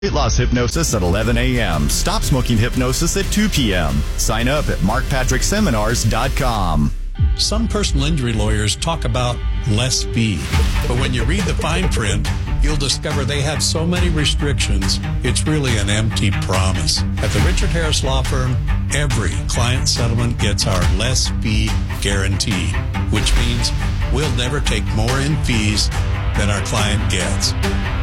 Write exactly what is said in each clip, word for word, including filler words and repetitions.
Weight loss hypnosis at eleven a.m. Stop smoking hypnosis at two p.m. Sign up at mark patrick seminars dot com. Some personal injury lawyers talk about less fee, but when you read the fine print, you'll discover they have so many restrictions, it's really an empty promise. At the Richard Harris Law Firm, every client settlement gets our less fee guarantee, which means we'll never take more in fees than our client gets.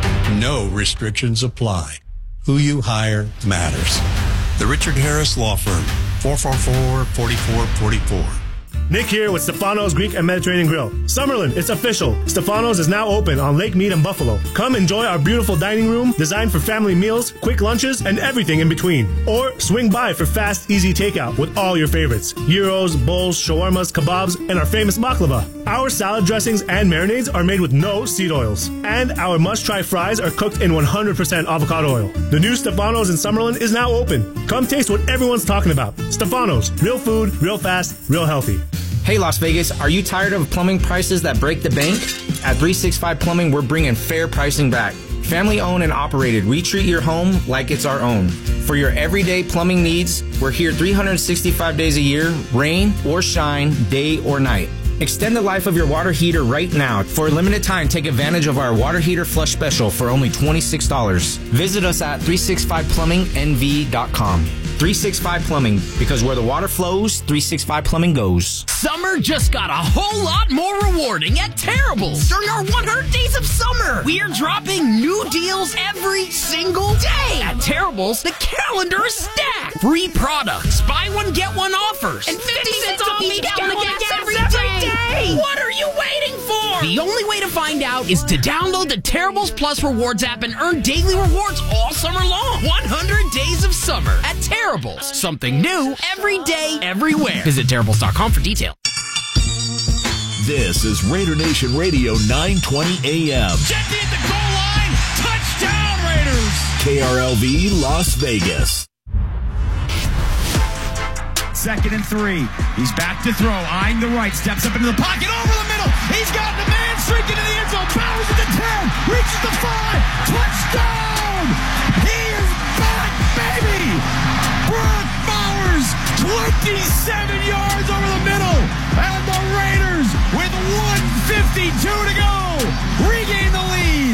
No restrictions apply. Who you hire matters. The Richard Harris Law Firm, four four four, four four four four. Nick here with Stefano's Greek and Mediterranean Grill. Summerlin, it's official. Stefano's is now open on Lake Mead and Buffalo. Come enjoy our beautiful dining room designed for family meals, quick lunches, and everything in between. Or swing by for fast, easy takeout with all your favorites. Gyros, bowls, shawarmas, kebabs, and our famous baklava. Our salad dressings and marinades are made with no seed oils. And our must-try fries are cooked in one hundred percent avocado oil. The new Stefano's in Summerlin is now open. Come taste what everyone's talking about. Stefano's, real food, real fast, real healthy. Hey Las Vegas, are you tired of plumbing prices that break the bank? At three sixty-five Plumbing, we're bringing fair pricing back. Family owned and operated, we treat your home like it's our own. For your everyday plumbing needs, we're here three hundred sixty-five days a year, rain or shine, day or night. Extend the life of your water heater right now. For a limited time, take advantage of our water heater flush special for only twenty-six dollars. Visit us at three sixty-five plumbing n v dot com. three sixty-five Plumbing, because where the water flows, three sixty-five Plumbing goes. Summer just got a whole lot more rewarding at Terrible's during our one hundred days of summer. We are dropping new deals every single day. At Terrible's, the calendar is stacked. Free products, buy one, get one offers, and fifty cents off each gallon of gas every day. What are you waiting for? The only way to find out is to download the Terrible's Plus Rewards app and earn daily rewards all summer long. one hundred days of summer at Terrible's. Something new every day, everywhere. Visit terribles dot com for details. This is Raider Nation Radio nine twenty A M. Jeffy at the goal line. Touchdown, Raiders. K R L V Las Vegas. Second and three. He's back to throw. Eyeing the right. Steps up into the pocket. Over the middle. He's got the man streaking into the end zone. Bowers at the ten. Reaches the five. Touchdown. He is back, baby. Brock Bowers. twenty-seven yards over the middle. And the Raiders, with one fifty-two to go, regain the lead.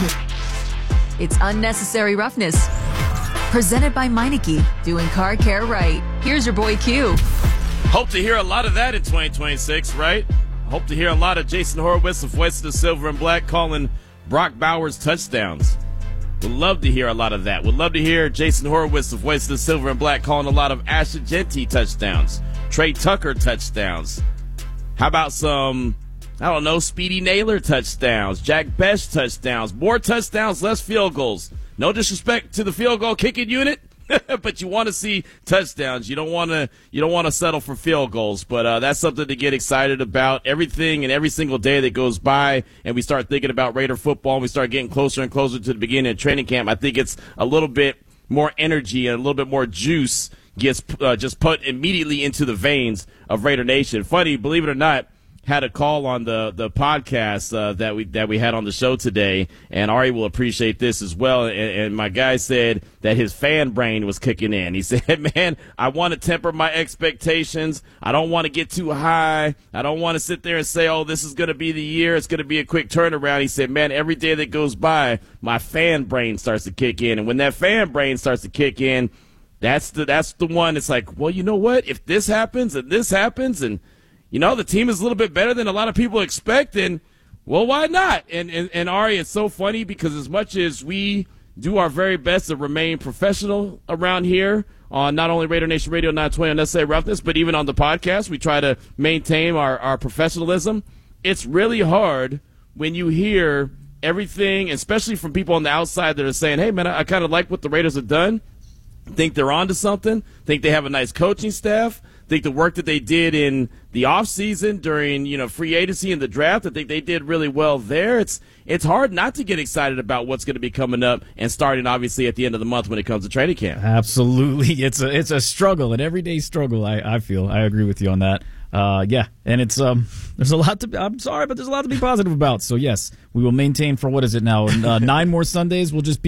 It's Unnecessary Roughness. Presented by Meineke, doing car care right. Here's your boy Q. Hope to hear a lot of that in twenty twenty-six, right? Hope to hear a lot of Jason Horowitz of Voice of the Silver and Black calling Brock Bowers touchdowns. Would love to hear a lot of that. Would love to hear Jason Horowitz of Voice of the Silver and Black calling a lot of Ashton Jeanty touchdowns, Trey Tucker touchdowns. How about some, I don't know, Speedy Naylor touchdowns, Jack Best touchdowns, more touchdowns, less field goals. No disrespect to the field goal kicking unit, but you want to see touchdowns. You don't want to you don't want to settle for field goals, but uh, that's something to get excited about. Everything and every single day that goes by and we start thinking about Raider football and we start getting closer and closer to the beginning of training camp, I think it's a little bit more energy and a little bit more juice gets uh, just put immediately into the veins of Raider Nation. Funny, believe it or not, had a call on the the podcast uh, that we that we had on the show today, and Ari will appreciate this as well. And, and my guy said that his fan brain was kicking in. He said, "Man, I want to temper my expectations. I don't want to get too high. I don't want to sit there and say, oh, this is going to be the year. It's going to be a quick turnaround." He said, "Man, every day that goes by, my fan brain starts to kick in, and when that fan brain starts to kick in, that's the that's the one. It's like, well, you know what? If this happens and this happens and you know, the team is a little bit better than a lot of people expect, and, well, why not?" And, and, and Ari, it's so funny because as much as we do our very best to remain professional around here on not only Raider Nation Radio nine twenty Unnecessary Roughness, but even on the podcast, we try to maintain our, our professionalism. It's really hard when you hear everything, especially from people on the outside that are saying, hey, man, I, I kind of like what the Raiders have done, think they're onto something, think they have a nice coaching staff, think the work that they did in the offseason during, you know, free agency and the draft, I think they did really well there. It's it's hard not to get excited about what's going to be coming up and starting, obviously, at the end of the month when it comes to training camp. Absolutely. It's a it's a struggle, an everyday struggle, I, I feel. I agree with you on that. Uh, yeah, and it's um, there's a lot to. I'm sorry, but there's a lot to be positive about. So yes, we will maintain for what is it now? Uh, nine more Sundays will just be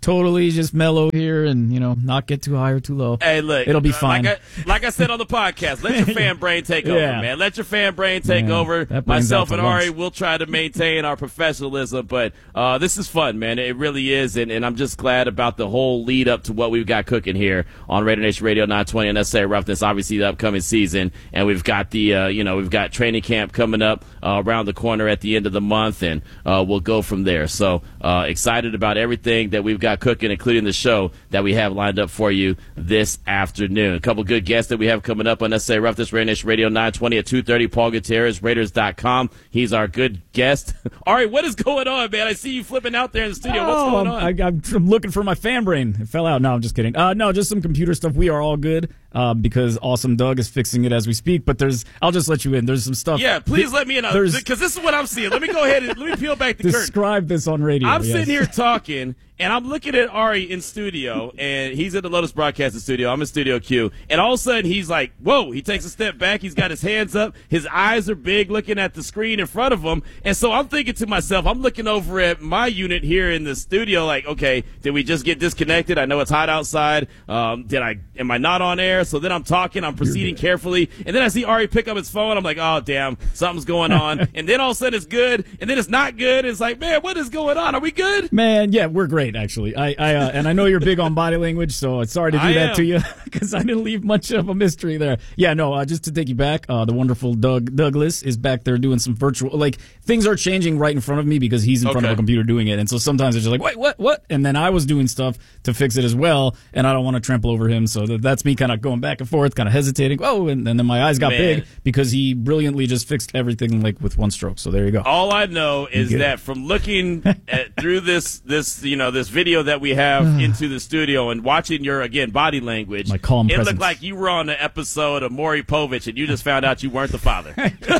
totally just mellow here and, you know, not get too high or too low. Hey, look. It'll be fine. Like I, like I said on the podcast, let your fan brain take over, Yeah. man. Let your fan brain take Man, over. that brings Myself out and the Ari lunch. will try to maintain our professionalism, but uh, this is fun, man. It really is, and, and I'm just glad about the whole lead up to what we've got cooking here on Raider Nation Radio nine twenty and Necessary Roughness. Obviously, the upcoming season, and we've got the uh, you know we've got training camp coming up uh, around the corner at the end of the month, and uh, we'll go from there. So uh, excited about everything that we've got cooking, including the show that we have lined up for you this afternoon. A couple good guests that we have coming up on Necessary Roughness, Raider Nation Radio nine twenty at two thirty. Paul Gutierrez, Raiders dot com. He's our good guest. All right, what is going on, man? I see you flipping out there in the studio. What's Oh, going I'm, on? I, I'm tr- looking for my fan brain. It fell out. No, I'm just kidding. Uh, no, just some computer stuff. We are all good uh, because Awesome Doug is fixing it as we speak. But there's, I'll just let you in. There's some stuff. Yeah, please let me in, There's- because this is what I'm seeing. Let me go ahead and let me peel back the curtain. Describe this on radio. I'm yes. sitting here talking, and I'm looking at Ari in studio, and he's in the Lotus Broadcasting Studio. I'm in Studio Q, and all of a sudden he's like, whoa, he takes a step back. He's got his hands up. His eyes are big looking at the screen in front of him. And so I'm thinking to myself, I'm looking over at my unit here in the studio like, okay, did we just get disconnected? I know it's hot outside. Um, did I, am I not on air? So then I'm talking, I'm proceeding carefully, and then I see Ari pick up his phone. I'm like, oh, damn, something's going on. And then all of a sudden it's good, and then it's not good. It's like, man, what is going on? Are we good? Man, yeah, we're great, actually. I, I uh, and I know you're big on body language, so sorry to do I that am. to you because I didn't leave much of a mystery there. Yeah, no, uh, just to take you back, uh, the wonderful Doug Douglas is back there doing some virtual, like, things are changing right in front of me because he's in front of Okay. a computer doing it, and so sometimes it's just like, wait, what, what? And then I was doing stuff to fix it as well, and I don't want to trample over him, so that, that's me kind of going back and forth, kind of hesitating. Oh, and, and then my eyes got Man. big because he brilliantly just fixed everything, like, with one stroke. So there you go. All I know is get it. that from looking at, through this, this, you know, this video that we have into the studio and watching your, again, body language, My calm it presence. looked like you were on an episode of Maury Povich and you just found out you weren't the father.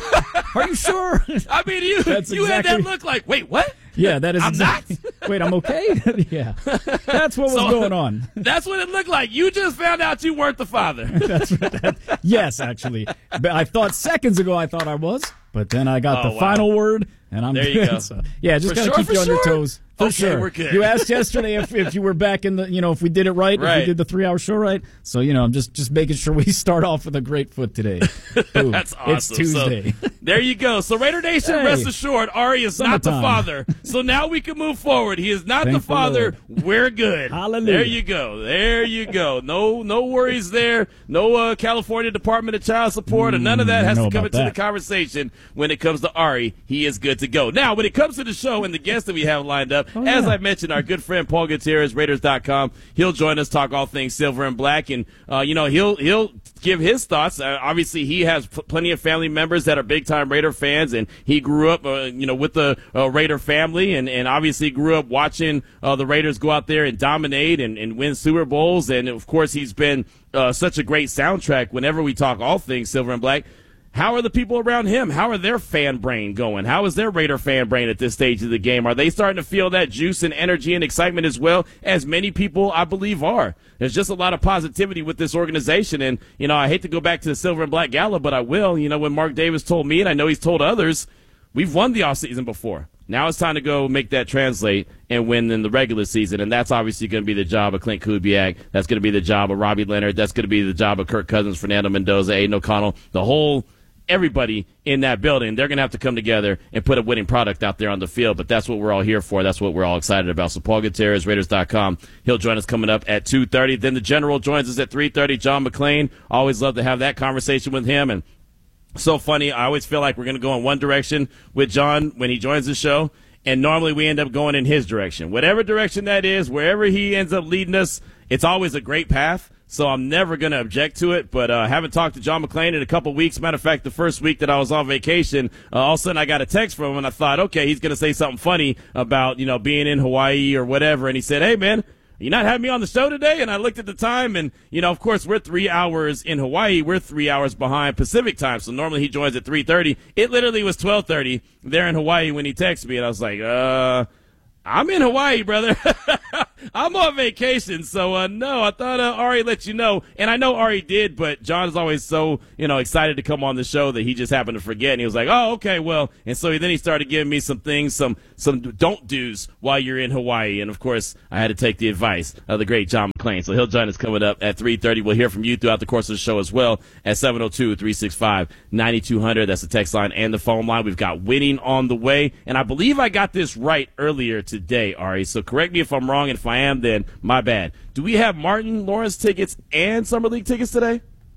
Are you sure? I mean, you, That's you had exactly- that look like, wait, what? Yeah, that is I'm exactly. Wait, I'm okay? Yeah. That's what was So- going on. That's what it looked like. You just found out you weren't the father. That's that, yes, actually. But I thought seconds ago I thought I was, but then I got Oh, the wow. final word, and I'm There you good. go. So, yeah, just For gotta sure, keep for you on your sure? toes. For Okay, sure. we're good. You asked yesterday if, if you were back in the, you know, if we did it right, if Right. we did the three-hour show right. So, you know, I'm just, just making sure we start off with a great foot today. Boom. That's awesome. It's Tuesday. So, there you go. So Raider Nation, Hey. rest assured, Ari is not the Summertime. father. So now we can move forward. He is not Thank the the father. Lord. We're good. Hallelujah. There you go. There you go. No, no worries there. No uh, California Department of Child Support or none of that Mm, I has know to come about into that. the conversation when it comes to Ari. He is good to go. Now, when it comes to the show and the guests that we have lined up, Oh, as yeah. I mentioned, our good friend Paul Gutierrez, Raiders dot com, he'll join us, talk all things silver and black, and uh, you know he'll he'll give his thoughts. Uh, obviously, he has p- plenty of family members that are big time Raider fans, and he grew up, uh, you know, with the uh, Raider family, and, and obviously grew up watching uh, the Raiders go out there and dominate and, and win Super Bowls, and of course, he's been uh, such a great soundtrack. Whenever we talk all things silver and black. How are the people around him? How are their fan brain going? How is their Raider fan brain at this stage of the game? Are they starting to feel that juice and energy and excitement as well as many people, I believe, are? There's just a lot of positivity with this organization. And, you know, I hate to go back to the Silver and Black Gala, but I will. You know, when Mark Davis told me, and I know he's told others, we've won the offseason before. Now it's time to go make that translate and win in the regular season, and that's obviously going to be the job of Clint Kubiak. That's going to be the job of Robbie Leonard. That's going to be the job of Kirk Cousins, Fernando Mendoza, Aiden O'Connell, the whole everybody in that building. They're going to have to come together and put a winning product out there on the field, but that's what we're all here for. That's what we're all excited about. So Paul Gutierrez, Raiders dot com, he'll join us coming up at two thirty. Then the General joins us at three thirty, John McClain. Always love to have that conversation with him, and so funny. I always feel like we're going to go in one direction with John when he joins the show, and normally we end up going in his direction. Whatever direction that is, wherever he ends up leading us, it's always a great path. So I'm never going to object to it, but I uh, haven't talked to John McClain in a couple weeks. Matter of fact, the first week that I was on vacation, uh, all of a sudden I got a text from him, and I thought, okay, he's going to say something funny about, you know, being in Hawaii or whatever. And he said, hey, man, you not having me on the show today? And I looked at the time, and, you know, of course, we're three hours in Hawaii. We're three hours behind Pacific time, so normally he joins at three thirty. It literally was twelve thirty there in Hawaii when he texted me, and I was like, uh... I'm in Hawaii, brother. I'm on vacation, so uh, no, I thought uh, Ari let you know, and I know Ari did, but John is always so, you know, excited to come on the show that he just happened to forget, and he was like, oh, okay, well, and so then he started giving me some things, some some don't do's while you're in Hawaii. And, of course, I had to take the advice of the great John McClain. So he'll join us coming up at three thirty. We'll hear from you throughout the course of the show as well at seven oh two, three six five, nine two hundred. That's the text line and the phone line. We've got winning on the way. And I believe I got this right earlier today, Ari. So correct me if I'm wrong, and if I am, then my bad. Do we have Martin Lawrence tickets and Summer League tickets today?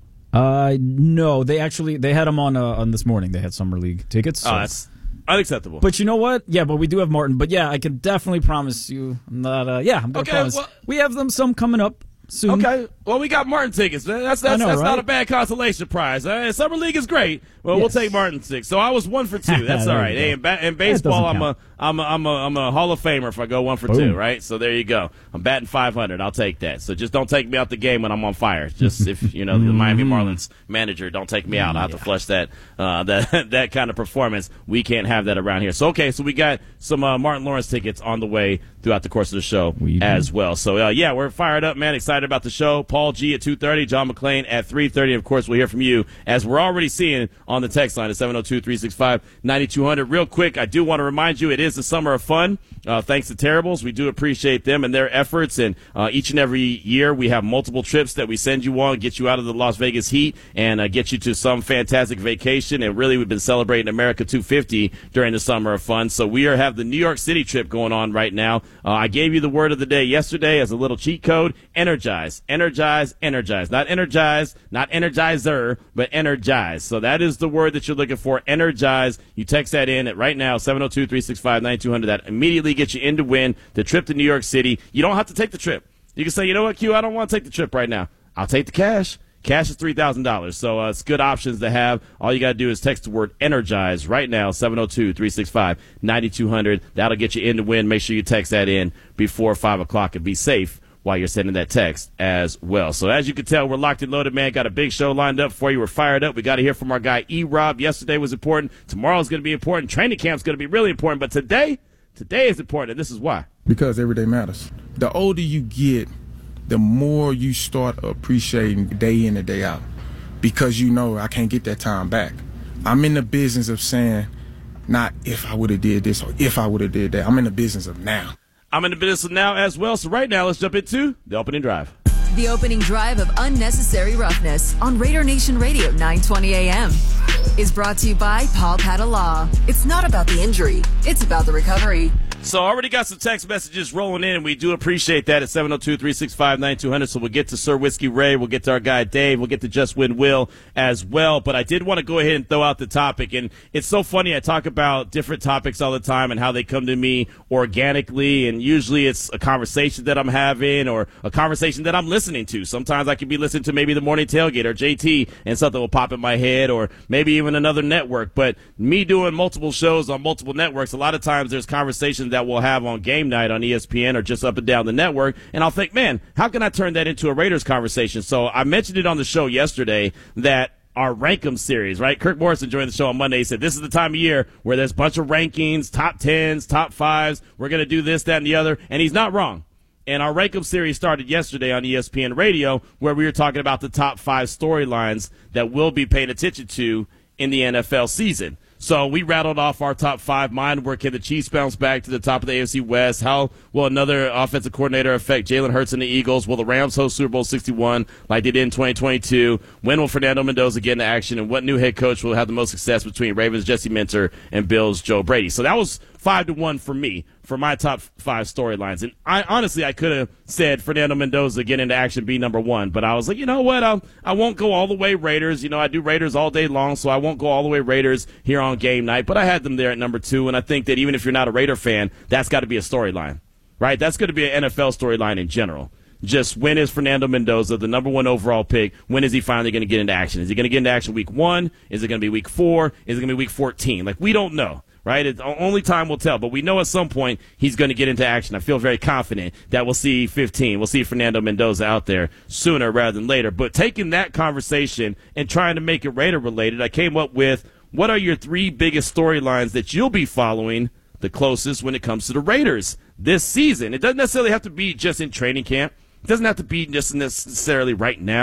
Uh, no, they actually they had them on uh, on this morning. They had Summer League tickets. So. Oh, that's unacceptable. But you know what? Yeah, but we do have Martin. But yeah, I can definitely promise you that. Uh, yeah, I'm gonna okay, promise well, we have them some coming up soon. Okay, well, we got Martin tickets. That's that's, know, that's right? not a bad consolation prize. Uh, Summer League is great. Well, yes. We'll take Martin six. So I was one for two. That's all right. Hey, in, ba- in baseball, I'm a, I'm a I'm a I'm a Hall of Famer if I go one for Boom. two. Right. So there you go. I'm batting five hundred. I'll take that. So just don't take me out the game when I'm on fire. Just if you know the Miami Marlins manager, don't take me out. I have to flush that uh, that that kind of performance. We can't have that around here. So okay. So we got some uh, Martin Lawrence tickets on the way throughout the course of the show we as well. So uh, yeah, we're fired up, man. Excited about the show. Paul G at two thirty. John McClain at three thirty. Of course, we'll hear from you as we're already seeing on the text line at seven oh two, three six five, nine two hundred. Real quick, I do want to remind you it is the summer of fun. Uh, thanks to Terribles. We do appreciate them and their efforts. And uh, each and every year we have multiple trips that we send you on, get you out of the Las Vegas heat and uh, get you to some fantastic vacation. And really, we've been celebrating America two fifty during the summer of fun. So we are have the New York City trip going on right now. Uh, I gave you the word of the day yesterday as a little cheat code. Energize, energize, energize. Not energize, not energizer, but energize. So that is the word that you're looking for. Energize. You text that in at right now, seven oh two, three six five, nine two hundred. That immediately gets you in to win the trip to New York City. You don't have to take the trip. You can say, you know what, Q, I don't want to take the trip right now. I'll take the cash. Cash is three thousand dollars. So uh, it's good options to have. All you got to do is text the word energize right now, seven oh two, three six five, nine two hundred. That'll get you in to win. Make sure you text that in before five o'clock and be safe while you're sending that text as well. So as you can tell, we're locked and loaded, man. Got a big show lined up for you. We're fired up. We got to hear from our guy E-Rob. Yesterday was important. Tomorrow's going to be important. Training camp's going to be really important. But today, today is important, and this is why. Because every day matters. The older you get, the more you start appreciating day in and day out. Because you know I can't get that time back. I'm in the business of saying, not if I would have did this or if I would have did that. I'm in the business of now. I'm in the business of now as well. So right now, let's jump into the opening drive. The opening drive of Unnecessary Roughness on Raider Nation Radio nine twenty A M is brought to you by Paul Padala. It's not about the injury. It's about the recovery. So I already got some text messages rolling in, and we do appreciate that at seven oh two, three six five, nine two hundred. So we'll get to Sir Whiskey Ray. We'll get to our guy Dave. We'll get to Just Win Will as well. But I did want to go ahead and throw out the topic. And it's so funny. I talk about different topics all the time and how they come to me organically. And usually it's a conversation that I'm having or a conversation that I'm listening to. Sometimes I could be listening to maybe the Morning Tailgate or J T and something will pop in my head or maybe even another network. But me doing multiple shows on multiple networks, a lot of times there's conversations that we'll have on game night on E S P N or just up and down the network. And I'll think, man, how can I turn that into a Raiders conversation? So I mentioned it on the show yesterday that our Rankem series, right? Kirk Morrison joined the show on Monday. He said, this is the time of year where there's a bunch of rankings, top tens, top fives. We're going to do this, that, and the other. And he's not wrong. And our Rankem series started yesterday on E S P N Radio where we were talking about the top five storylines that we'll be paying attention to in the N F L season. So we rattled off our top five. Mine were, can the Chiefs bounce back to the top of the A F C West? How will another offensive coordinator affect Jalen Hurts and the Eagles? Will the Rams host Super Bowl sixty-one like they did in twenty twenty-two? When will Fernando Mendoza get into action? And what new head coach will have the most success between Ravens' Jesse Minter and Bills' Joe Brady? So that was five to one for me for my top five storylines. And I honestly, I could have said Fernando Mendoza get into action, be number one. But I was like, you know what? I'll, I won't go all the way Raiders. You know, I do Raiders all day long, so I won't go all the way Raiders here on game night. But I had them there at number two. And I think that even if you're not a Raider fan, that's got to be a storyline, right? That's going to be an N F L storyline in general. Just when is Fernando Mendoza, the number one overall pick, when is he finally going to get into action? Is he going to get into action week one? Is it going to be week four? Is it going to be week fourteen? Like, we don't know. Right? It's, only time will tell. But we know at some point he's going to get into action. I feel very confident that we'll see fifteen. We'll see Fernando Mendoza out there sooner rather than later. But taking that conversation and trying to make it Raider-related, I came up with what are your three biggest storylines that you'll be following the closest when it comes to the Raiders this season. It doesn't necessarily have to be just in training camp. It doesn't have to be just necessarily right now.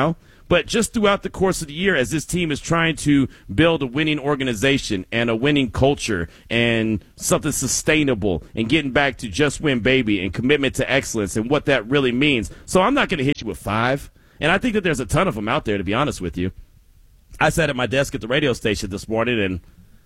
but just throughout the course of the year, as this team is trying to build a winning organization and a winning culture and something sustainable and getting back to just win, baby, and commitment to excellence and what that really means. So I'm not going to hit you with five, and I think that there's a ton of them out there, to be honest with you. I sat at my desk at the radio station this morning, and,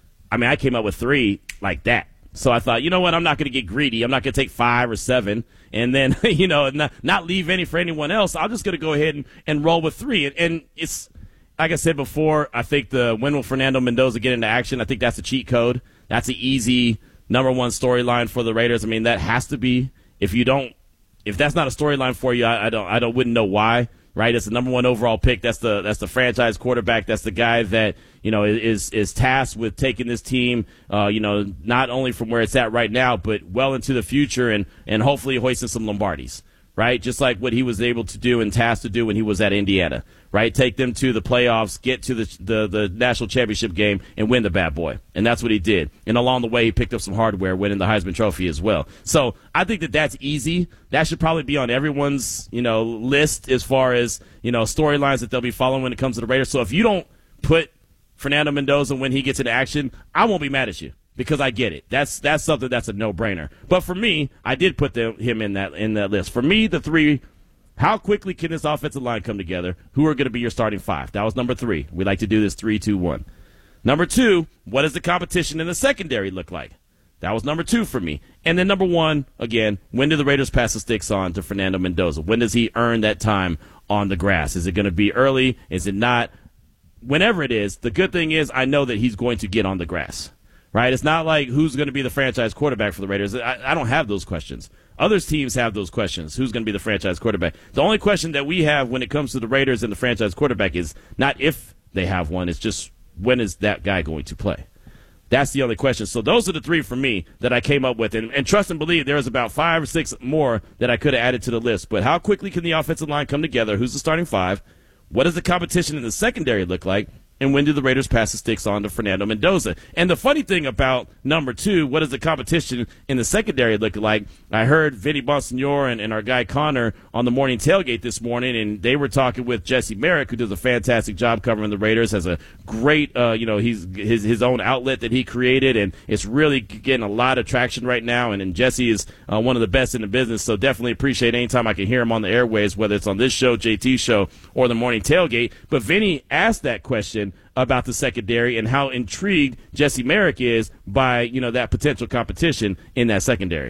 I mean, I came up with three like that. So I thought, you know what, I'm not going to get greedy. I'm not going to take five or seven and then, you know, not, not leave any for anyone else. I'm just going to go ahead and, and roll with three. And, and it's, like I said before, I think the when will Fernando Mendoza get into action, I think that's a cheat code. That's an easy number one storyline for the Raiders. I mean, that has to be. If you don't, if that's not a storyline for you, I, I don't, I don't, wouldn't know why. Right, it's the number one overall pick. That's the that's the franchise quarterback. That's the guy that you know is is tasked with taking this team, uh, you know, not only from where it's at right now, but well into the future, and and hopefully hoisting some Lombardis. Right, just like what he was able to do and tasked to do when he was at Indiana. Right, take them to the playoffs, get to the the, the national championship game, and win the bad boy. And that's what he did. And along the way, he picked up some hardware, winning the Heisman Trophy as well. So I think that that's easy. That should probably be on everyone's you know list as far as you know storylines that they'll be following when it comes to the Raiders. So if you don't put Fernando Mendoza when he gets into action, I won't be mad at you. Because I get it. That's that's something that's a no-brainer. But for me, I did put the, him in that in that list. For me, the three, how quickly can this offensive line come together? Who are going to be your starting five? That was number three. We like to do this three, two, one. Number two, what does the competition in the secondary look like? That was number two for me. And then number one, again, when do the Raiders pass the sticks on to Fernando Mendoza? When does he earn that time on the grass? Is it going to be early? Is it not? Whenever it is, the good thing is I know that he's going to get on the grass. Right? It's not like who's going to be the franchise quarterback for the Raiders. I, I don't have those questions. Other teams have those questions. Who's going to be the franchise quarterback? The only question that we have when it comes to the Raiders and the franchise quarterback is not if they have one. It's just when is that guy going to play? That's the only question. So those are the three for me that I came up with. And, and trust and believe there's about five or six more that I could have added to the list. But how quickly can the offensive line come together? Who's the starting five? What does the competition in the secondary look like? And when do the Raiders pass the sticks on to Fernando Mendoza? And the funny thing about number two, what does the competition in the secondary look like? I heard Vinny Bonsignore and, and our guy Connor on the morning tailgate this morning, and they were talking with Jesse Merrick, who does a fantastic job covering the Raiders, has a great, uh, you know, he's his his own outlet that he created, and it's really getting a lot of traction right now. And, and Jesse is uh, one of the best in the business, so definitely appreciate any time I can hear him on the airwaves, whether it's on this show, J T show, or the morning tailgate. But Vinny asked that question about the secondary and how intrigued Jesse Merrick is by, you know, that potential competition in that secondary.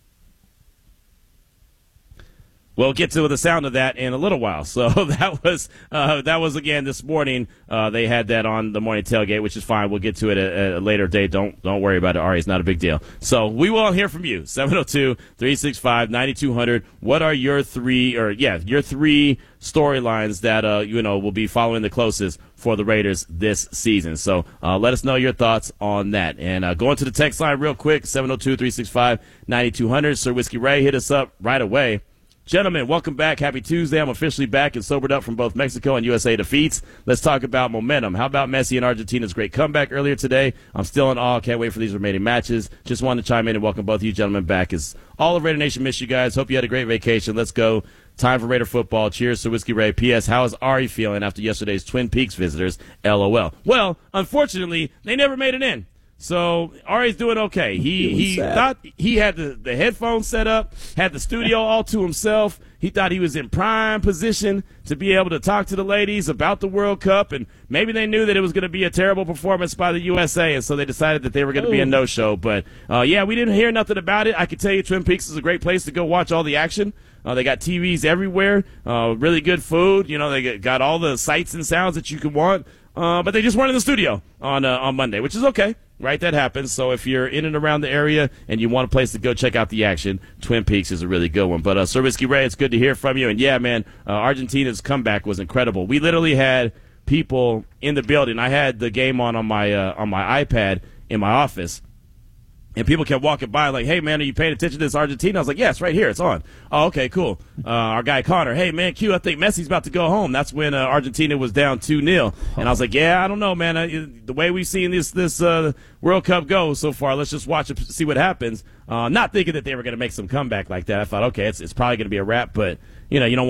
We'll get to the sound of that in a little while. So that was, uh, that was again, this morning. Uh, they had that on the morning tailgate, which is fine. We'll get to it at a later date. Don't, don't worry about it, Ari. It's not a big deal. So we will hear from you. seven oh two, three six five, nine two zero zero. What are your three, or yeah, your three storylines that, uh, you know, will be following the closest for the Raiders this season? So uh, let us know your thoughts on that. And uh, going to the text line real quick, seven oh two, three six five, nine two zero zero. Sir Whiskey Ray, hit us up right away. Gentlemen, welcome back. Happy Tuesday. I'm officially back and sobered up from both Mexico and U S A defeats. Let's talk about momentum. How about Messi and Argentina's great comeback earlier today? I'm still in awe. Can't wait for these remaining matches. Just wanted to chime in and welcome both of you gentlemen back. As all of Raider Nation miss you guys. Hope you had a great vacation. Let's go. Time for Raider football. Cheers to Whiskey Ray. P S. How is Ari feeling after yesterday's Twin Peaks visitors? LOL. Well, unfortunately, they never made it in. So Ari's doing okay. He he sad. thought he had the, the headphones set up, had the studio all to himself. He thought he was in prime position to be able to talk to the ladies about the World Cup, and maybe they knew that it was going to be a terrible performance by the U S A, and so they decided that they were going to be a no-show. But, uh, yeah, we didn't hear nothing about it. I can tell you Twin Peaks is a great place to go watch all the action. Uh, they got T Vs everywhere, uh, really good food. You know, they got all the sights and sounds that you could want. Uh, but they just weren't in the studio on uh, on Monday, which is okay. Right, that happens. So if you're in and around the area and you want a place to go check out the action, Twin Peaks is a really good one. But uh, Sir Whiskey Ray, it's good to hear from you. And yeah, man, uh, Argentina's comeback was incredible. We literally had people in the building. I had the game on on my uh, on my iPad in my office. And people kept walking by like, hey, man, are you paying attention to this Argentina? I was like, yes, right here. It's on. Oh, okay, cool. Uh, our guy Connor, hey, man, Q, I think Messi's about to go home. That's when uh, Argentina was down two nil. And I was like, yeah, I don't know, man. Uh, the way we've seen this this uh, World Cup go so far, let's just watch it, see what happens. Uh, not thinking that they were going to make some comeback like that. I thought, okay, it's, it's probably going to be a wrap. But, you know, you don't want to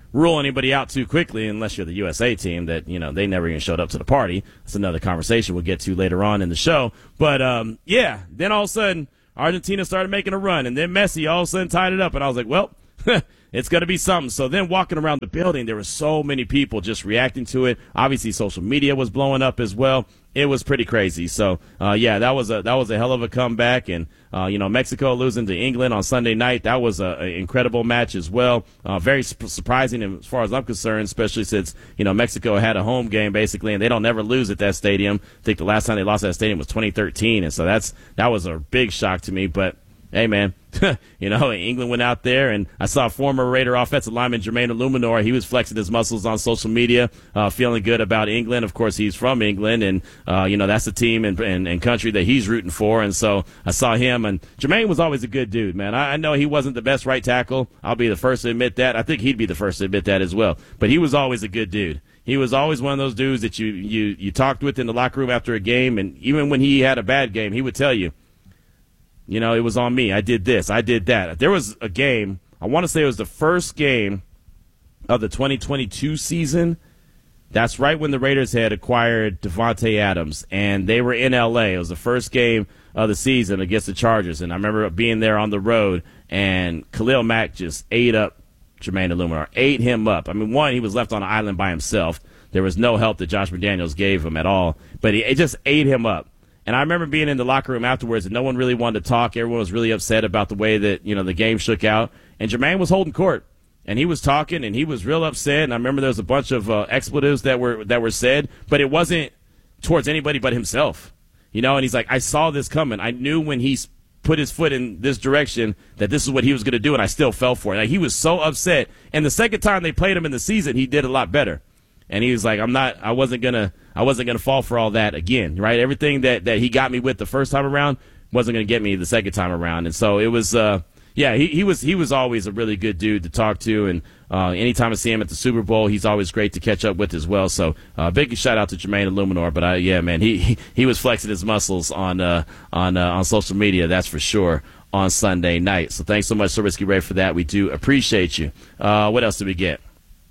rule anybody out too quickly unless you're the U S A team that, you know, they never even showed up to the party. That's another conversation we'll get to later on in the show. But, um, yeah, then all of a sudden Argentina started making a run, and then Messi all of a sudden tied it up, and I was like, well, it's going to be something. So then walking around the building, there were so many people just reacting to it. Obviously, social media was blowing up as well. It was pretty crazy. So, uh, yeah, that was a that was a hell of a comeback. And, uh, you know, Mexico losing to England on Sunday night, that was an incredible match as well. Uh, very su- surprising as far as I'm concerned, especially since, you know, Mexico had a home game basically, and they don't never lose at that stadium. I think the last time they lost at that stadium was twenty thirteen. And so that's that was a big shock to me. But, hey, man, you know, England went out there, and I saw former Raider offensive lineman Jermaine Illuminor. He was flexing his muscles on social media, uh, feeling good about England. Of course, he's from England, and, uh, you know, that's the team and, and, and country that he's rooting for. And so I saw him, and Jermaine was always a good dude, man. I, I know he wasn't the best right tackle. I'll be the first to admit that. I think he'd be the first to admit that as well. But he was always a good dude. He was always one of those dudes that you, you, you talked with in the locker room after a game, and even when he had a bad game, he would tell you, you know, it was on me. I did this. I did that. There was a game, I want to say it was the first game of the twenty twenty-two season. That's right when the Raiders had acquired Devontae Adams, and they were in L A. It was the first game of the season against the Chargers, and I remember being there on the road, and Khalil Mack just ate up Jermaine Illuminor, ate him up. I mean, one, he was left on an island by himself. There was no help that Josh McDaniels gave him at all, but he, it just ate him up. And I remember being in the locker room afterwards, and no one really wanted to talk. Everyone was really upset about the way that, you know, the game shook out. And Jermaine was holding court, and he was talking, and he was real upset. And I remember there was a bunch of uh, expletives that were that were said, but it wasn't towards anybody but himself, you know. And he's like, I saw this coming. I knew when he put his foot in this direction that this is what he was going to do, and I still fell for it. Like, he was so upset. And the second time they played him in the season, he did a lot better. And he was like, I'm not, I wasn't gonna, I wasn't gonna fall for all that again, right? Everything that, that he got me with the first time around wasn't gonna get me the second time around. And so it was, uh, yeah, he, he was, he was always a really good dude to talk to. And, uh, anytime I see him at the Super Bowl, he's always great to catch up with as well. So, uh, big shout out to Jermaine Illuminor. But I, yeah, man, he, he, he was flexing his muscles on, uh, on, uh, on social media. That's for sure on Sunday night. So thanks so much, Sobrisky Ray, for that. We do appreciate you. Uh, what else did we get?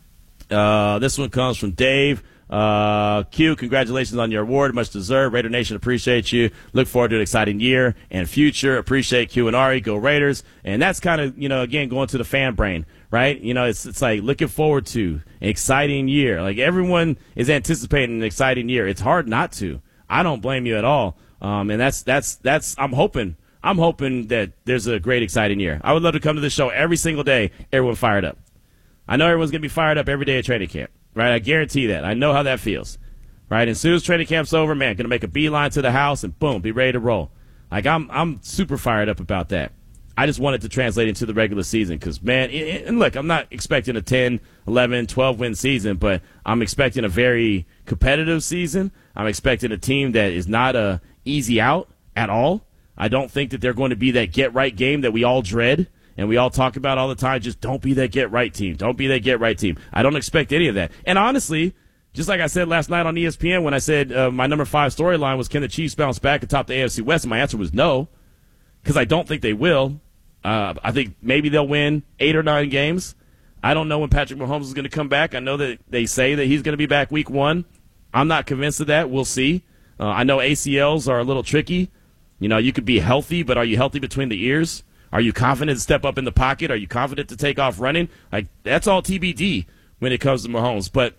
Uh, this one comes from Dave. Uh, Q, congratulations on your award. Much deserved. Raider Nation appreciate you. Look forward to an exciting year and future. Appreciate Q and Ari. Go Raiders. And that's kind of, you know, again, going to the fan brain, right? You know, it's, it's like looking forward to an exciting year. Like, everyone is anticipating an exciting year. It's hard not to. I don't blame you at all. Um, and that's, that's, that's, I'm hoping, I'm hoping that there's a great, exciting year. I would love to come to the show every single day, everyone fired up. I know everyone's going to be fired up every day at training camp, right? I guarantee that. I know how that feels, right? And as soon as training camp's over, man, going to make a beeline to the house and, boom, be ready to roll. Like, I'm I'm super fired up about that. I just want it to translate into the regular season because, man, it, and look, I'm not expecting a ten, eleven, twelve-win season, but I'm expecting a very competitive season. I'm expecting a team that is not a easy out at all. I don't think that they're going to be that get-right game that we all dread. And we all talk about all the time, just don't be that get-right team. Don't be that get-right team. I don't expect any of that. And honestly, just like I said last night on E S P N when I said uh, my number five storyline was, can the Chiefs bounce back atop the A F C West? And my answer was no, because I don't think they will. Uh, I think maybe they'll win eight or nine games. I don't know when Patrick Mahomes is going to come back. I know that they say that he's going to be back week one. I'm not convinced of that. We'll see. Uh, I know A C Ls are a little tricky. You know, you could be healthy, but are you healthy between the ears? Are you confident to step up in the pocket? Are you confident to take off running? Like, that's all T B D when it comes to Mahomes. But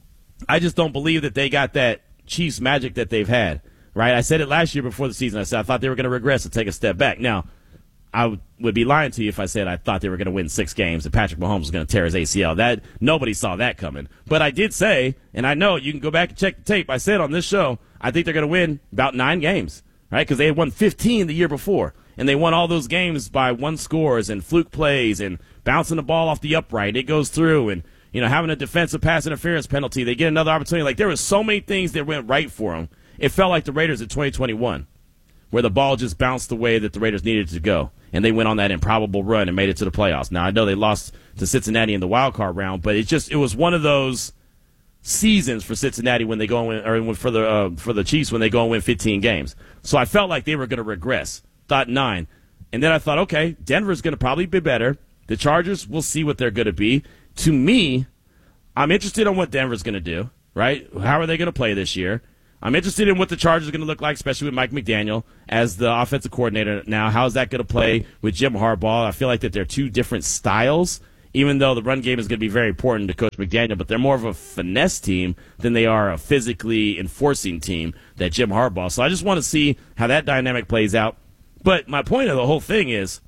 I just don't believe that they got that Chiefs magic that they've had, right? I said it last year before the season. I said I thought they were going to regress and take a step back. Now, I would be lying to you if I said I thought they were going to win six games and Patrick Mahomes was going to tear his A C L. That nobody saw that coming. But I did say, and I know you can go back and check the tape, I said on this show, I think they're going to win about nine games, right? Because they had won fifteen the year before. And they won all those games by one scores and fluke plays and bouncing the ball off the upright. It goes through and, you know, having a defensive pass interference penalty. They get another opportunity. Like, there was so many things that went right for them. It felt like the Raiders in twenty twenty-one, where the ball just bounced the way that the Raiders needed it to go. And they went on that improbable run and made it to the playoffs. Now, I know they lost to Cincinnati in the wild card round, but it just, it was one of those seasons for Cincinnati when they go and win, or for the, uh, for the Chiefs when they go and win fifteen games. So I felt like they were going to regress. Thought nine. And then I thought, okay, Denver's going to probably be better. The Chargers, we'll see what they're going to be. to me, I'm interested in what Denver's going to do, right? How are they going to play this year? I'm interested in what the Chargers are going to look like, especially with Mike McDaniel as the offensive coordinator now. How is that going to play with Jim Harbaugh? I feel like that they're two different styles, even though the run game is going to be very important to Coach McDaniel, but they're more of a finesse team than they are a physically enforcing team, that Jim Harbaugh. So I just want to see how that dynamic plays out. But my point of the whole thing is,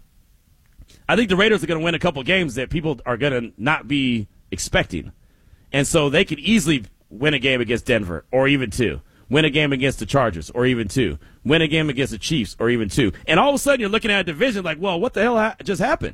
I think the Raiders are going to win a couple games that people are going to not be expecting. And so they could easily win a game against Denver, or even two. Win a game against the Chargers, or even two. Win a game against the Chiefs, or even two. And all of a sudden you're looking at a division like, well, what the hell ha- just happened?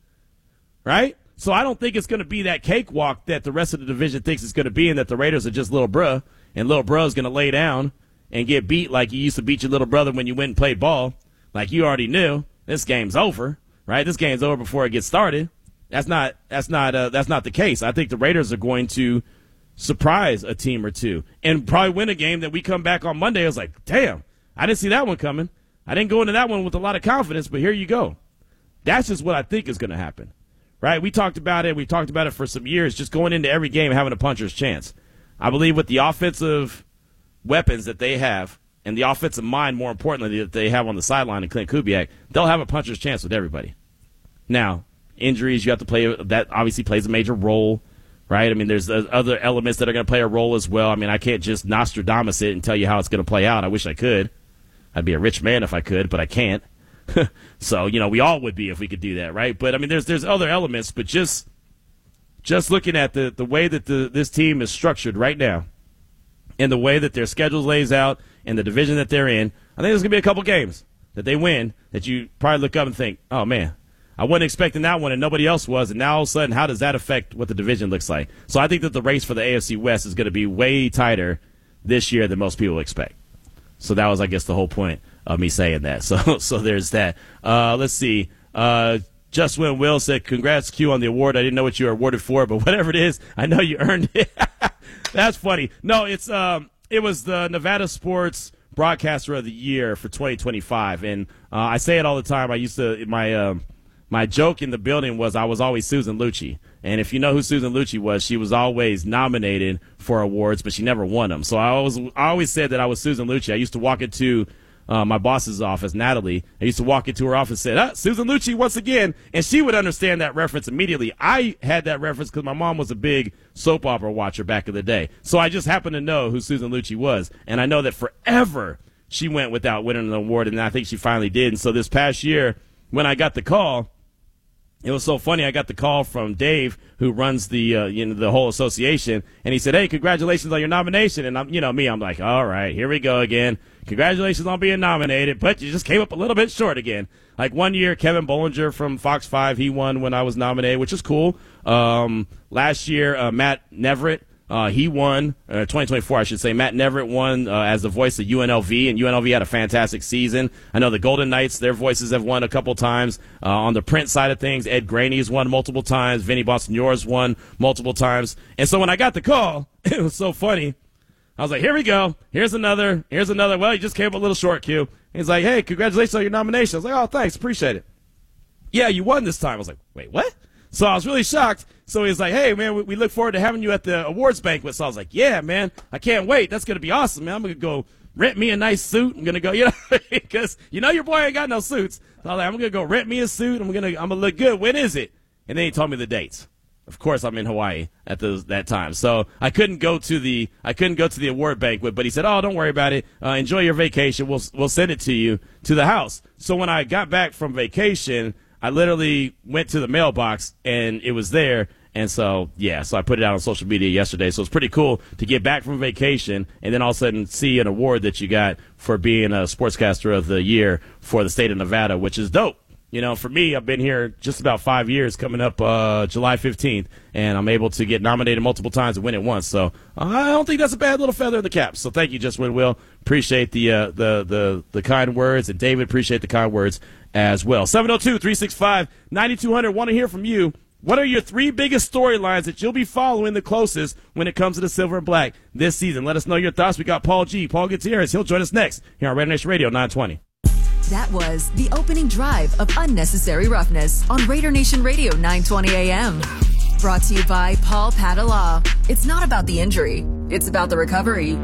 Right? So I don't think it's going to be that cakewalk that the rest of the division thinks it's going to be, and that the Raiders are just little bruh, and little bruh is going to lay down and get beat like you used to beat your little brother when you went and played ball. Like you already knew this game's over, right? This game's over before it gets started. That's not that's not uh, that's not the case. I think the Raiders are going to surprise a team or two and probably win a game that we come back on Monday. I was like, damn, I didn't see that one coming. I didn't go into that one with a lot of confidence, but here you go. That's just what I think is going to happen, right? We talked about it. We talked about it for some years, just going into every game having a puncher's chance. I believe with the offensive weapons that they have and the offensive mind, more importantly, that they have on the sideline in Clint Kubiak, they'll have a puncher's chance with everybody. Now, injuries, you have to play. That obviously plays a major role. Right? I mean, there's other elements that are going to play a role as well. I mean, I can't just Nostradamus it and tell you how it's going to play out. I wish I could. I'd be a rich man if I could, but I can't. So, you know, we all would be if we could do that, right? But, I mean, there's there's other elements, but just just looking at the, the way that the, this team is structured right now and the way that their schedule lays out and the division that they're in, I think there's going to be a couple games that they win that you probably look up and think, oh, man, I wasn't expecting that one, and nobody else was, and now all of a sudden, how does that affect what the division looks like? So I think that the race for the A F C West is going to be way tighter this year than most people expect. So that was, I guess, the whole point of me saying that. So so there's that. Uh, let's see. Uh, Just When Will said, congrats, Q, on the award. I didn't know what you were awarded for, but whatever it is, I know you earned it. That's funny. No, it's um, it was the Nevada Sports Broadcaster of the Year for twenty twenty-five, and uh, I say it all the time. I used to, my um, My joke in the building was I was always Susan Lucci. And if you know who Susan Lucci was, she was always nominated for awards, but she never won them. So I always, I always said that I was Susan Lucci. I used to walk into uh, my boss's office, Natalie. I used to walk into her office and say, ah, Susan Lucci once again. And she would understand that reference immediately. I had that reference because my mom was a big soap opera watcher back in the day. So I just happened to know who Susan Lucci was. And I know that forever she went without winning an award, and I think she finally did. And so this past year, when I got the call, it was so funny. I got the call from Dave, who runs the uh, you know the whole association, and he said, "Hey, congratulations on your nomination." And I'm, you know me, I'm like, "All right, here we go again. Congratulations on being nominated, but you just came up a little bit short again." Like one year, Kevin Bollinger from Fox five, he won when I was nominated, which is cool. Um, last year, uh, Matt Neverett, uh, he won. Uh, twenty twenty-four, I should say. Matt Neverett won uh, as the voice of U N L V, and U N L V had a fantastic season. I know the Golden Knights, their voices have won a couple times. Uh, on the print side of things, Ed Graney's won multiple times. Vinny Bonsignore's won multiple times. And so when I got the call, it was so funny. I was like, here we go. Here's another. Here's another. Well, you just came up a little short, Q. And he's like, hey, congratulations on your nomination. I was like, oh, thanks. Appreciate it. Yeah, you won this time. I was like, wait, what? So I was really shocked. So he's like, hey, man, we, we look forward to having you at the awards banquet. So I was like, yeah, man, I can't wait. That's going to be awesome, man. I'm going to go rent me a nice suit. I'm going to go, you know, because you know your boy ain't got no suits. So I was like, I'm going to go rent me a suit. I'm going to I'm going to look good. When is it? And then he told me the dates. Of course, I'm in Hawaii at the, that time, so I couldn't go to the I couldn't go to the award banquet. But he said, "Oh, don't worry about it. Uh, enjoy your vacation. We'll we'll send it to you to the house." So when I got back from vacation, I literally went to the mailbox and it was there. And so yeah, so I put it out on social media yesterday. So it's pretty cool to get back from vacation and then all of a sudden see an award that you got for being a Sportscaster of the Year for the state of Nevada, which is dope. You know, for me, I've been here just about five years, coming up uh, July fifteenth, and I'm able to get nominated multiple times and win it once. So I don't think that's a bad little feather in the cap. So thank you, Just Win Will. Appreciate the uh, the the the kind words, and David, appreciate the kind words as well. seven oh two, three six five, nine two hundred. Want to hear from you. What are your three biggest storylines that you'll be following the closest when it comes to the Silver and Black this season? Let us know your thoughts. We got Paul G. Paul Gutierrez. He'll join us next here on Raider Nation Radio nine twenty. That was the opening drive of Unnecessary Roughness on Raider Nation Radio nine twenty A M. Brought to you by Paul Padala. It's not about the injury, it's about the recovery.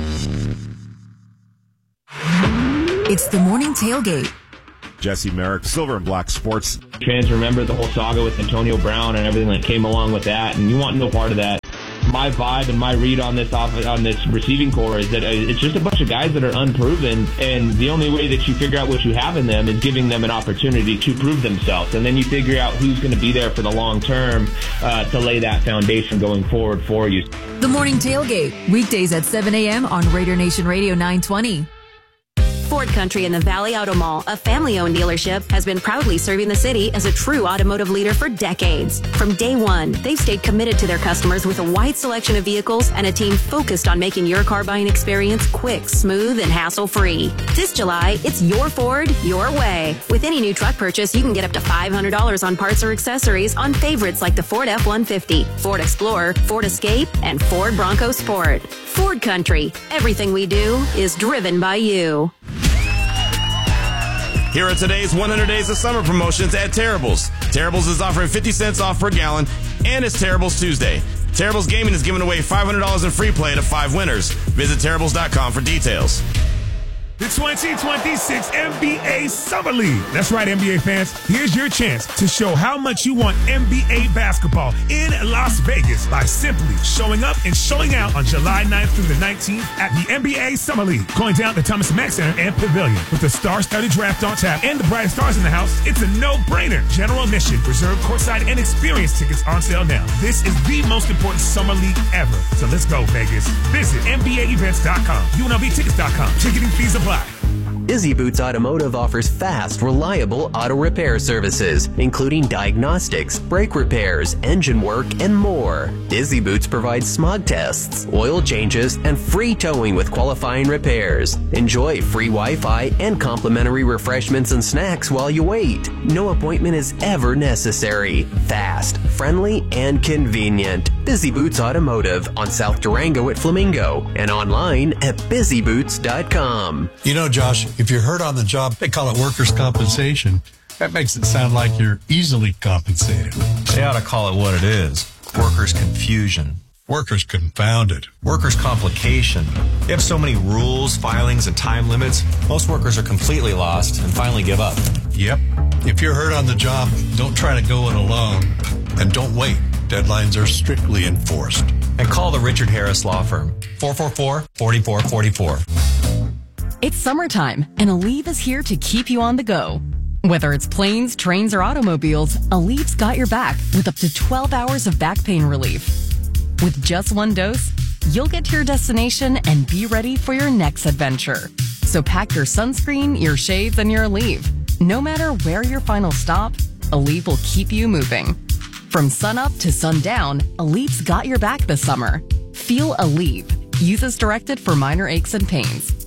It's the morning tailgate. Jesse Merrick, Silver and Black Sports. Fans remember the whole saga with Antonio Brown and everything that came along with that, and you want no part of that. My vibe and my read on this off on this receiving core is that it's just a bunch of guys that are unproven, and the only way that you figure out what you have in them is giving them an opportunity to prove themselves, and then you figure out who's going to be there for the long term uh, to lay that foundation going forward for you. The morning tailgate, weekdays at seven a.m. on Raider Nation Radio nine twenty. Ford Country in the Valley Auto Mall, a family-owned dealership, has been proudly serving the city as a true automotive leader for decades. From day one, they've stayed committed to their customers with a wide selection of vehicles and a team focused on making your car buying experience quick, smooth, and hassle-free. This July, it's your Ford, your way. With any new truck purchase, you can get up to five hundred dollars on parts or accessories on favorites like the Ford F one fifty, Ford Explorer, Ford Escape, and Ford Bronco Sport. Ford Country. Everything we do is driven by you. Here are today's one hundred Days of Summer promotions at Terribles. Terribles is offering fifty cents off per gallon, and it's Terribles Tuesday. Terribles Gaming is giving away five hundred dollars in free play to five winners. Visit terribles dot com for details. The twenty twenty-six N B A Summer League. That's right, N B A fans. Here's your chance to show how much you want N B A basketball in Las Vegas by simply showing up and showing out on July ninth through the nineteenth at the N B A Summer League. Going down to Thomas Mack Center and Pavilion. With the star-studded draft on tap and the brightest stars in the house, it's a no-brainer. General admission, reserved courtside, and experience tickets on sale now. This is the most important summer league ever. So let's go, Vegas. Visit N B A events dot com, U N L V tickets dot com. Ticketing fees apply. Busy Boots Automotive offers fast, reliable auto repair services, including diagnostics, brake repairs, engine work, and more. Busy Boots provides smog tests, oil changes, and free towing with qualifying repairs. Enjoy free Wi-Fi and complimentary refreshments and snacks while you wait. No appointment is ever necessary. Fast, friendly, and convenient. Busy Boots Automotive on South Durango at Flamingo and online at busy boots dot com. You know, Josh, if you're hurt on the job, they call it workers' compensation. That makes it sound like you're easily compensated. They ought to call it what it is. Workers' confusion. Workers' confounded. Workers' complication. They have so many rules, filings, and time limits, most workers are completely lost and finally give up. Yep. If you're hurt on the job, don't try to go it alone. And don't wait. Deadlines are strictly enforced. And call the Richard Harris Law Firm. four four four, four four four four. It's summertime, and Aleve is here to keep you on the go. Whether it's planes, trains, or automobiles, Aleve's got your back with up to twelve hours of back pain relief. With just one dose, you'll get to your destination and be ready for your next adventure. So pack your sunscreen, your shades, and your Aleve. No matter where your final stop, Aleve will keep you moving. From sunup to sundown, Aleve's got your back this summer. Feel Aleve. Use as directed for minor aches and pains.